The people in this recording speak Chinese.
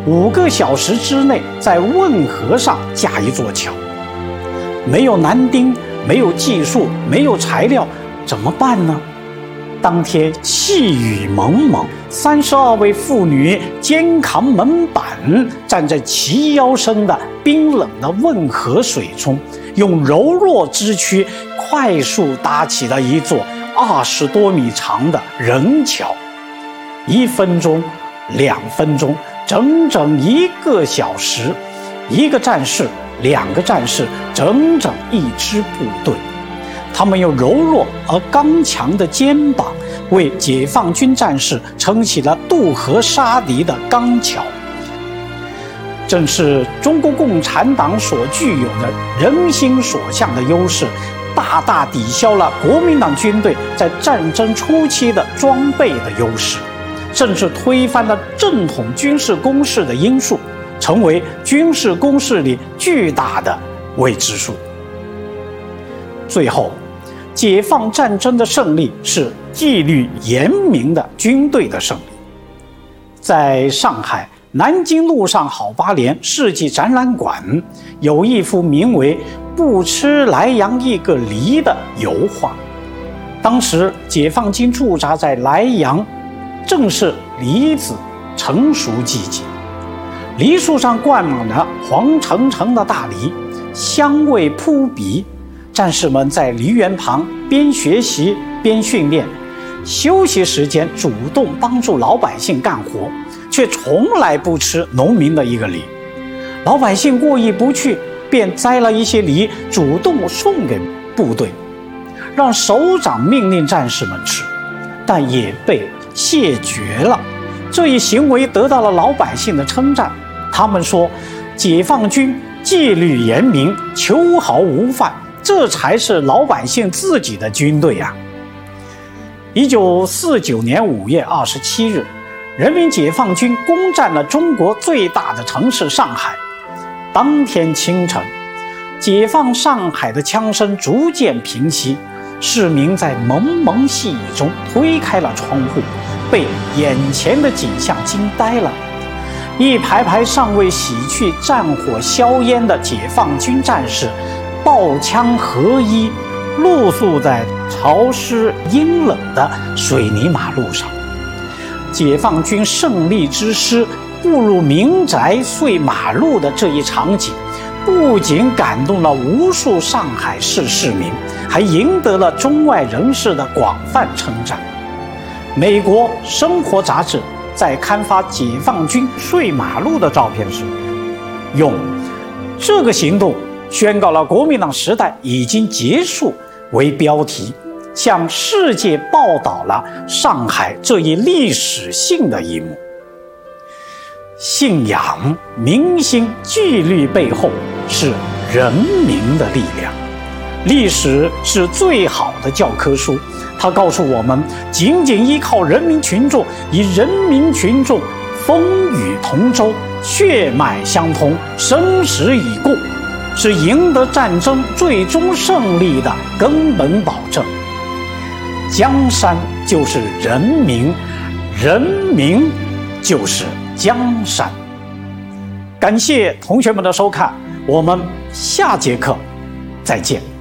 5个小时之内在汶河上架一座桥。没有男丁，没有技术，没有材料，怎么办呢？当天细雨蒙蒙，32位妇女肩扛门板，站在齐腰深的冰冷的汶河水中，用柔弱之躯快速搭起了一座20多米长的人桥。1分钟、2分钟，整整1个小时，1个战士、2个战士，整整1支部队。他们用柔弱而刚强的肩膀，为解放军战士撑起了渡河杀敌的钢桥。正是中国共产党所具有的人心所向的优势，大大抵消了国民党军队在战争初期的装备的优势，甚至推翻了正统军事攻势的因素，成为军事攻势里巨大的未知数。最后，解放战争的胜利是纪律严明的军队的胜利。在上海南京路上好8年世纪展览馆，有一幅名为《不吃莱阳一个梨》的油画。当时解放军驻扎在莱阳，正是梨子成熟季节，梨树上灌满了黄澄澄的大梨，香味扑鼻。战士们在梨园旁边学习边训练，休息时间主动帮助老百姓干活，却从来不吃农民的一个梨。老百姓过意不去，便摘了一些梨主动送给部队，让首长命令战士们吃，但也被谢绝了。这一行为得到了老百姓的称赞，他们说解放军纪律严明，秋毫无犯，这才是老百姓自己的军队啊。1949年5月27日，人民解放军攻占了中国最大的城市上海。当天清晨，解放上海的枪声逐渐平息，市民在蒙蒙细雨中推开了窗户，被眼前的景象惊呆了。一排排尚未洗去战火硝烟的解放军战士，抱枪合一，露宿在潮湿阴冷的水泥马路上。解放军胜利之师步入民宅碎马路的这一场景，不仅感动了无数上海市市民，还赢得了中外人士的广泛称赞。美国生活杂志在刊发解放军碎马路的照片时，用这个行动宣告了国民党时代已经结束为标题，向世界报道了上海这一历史性的一幕。信仰、民心、纪律背后是人民的力量。历史是最好的教科书，它告诉我们，仅仅依靠人民群众，以人民群众风雨同舟，血脉相通，生死以共，是赢得战争最终胜利的根本保证。江山就是人民，人民就是江山。感谢同学们的收看，我们下节课再见。